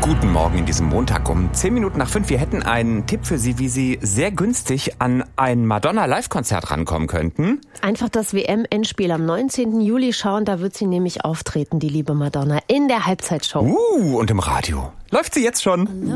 Guten Morgen in diesem Montag um 10 Minuten nach 5. Wir hätten einen Tipp für Sie, wie Sie sehr günstig an ein Madonna-Live-Konzert rankommen könnten. Einfach das WM-Endspiel am 19. Juli schauen, da wird sie nämlich auftreten, die liebe Madonna, in der Halbzeitshow. Und im Radio. Läuft sie jetzt schon?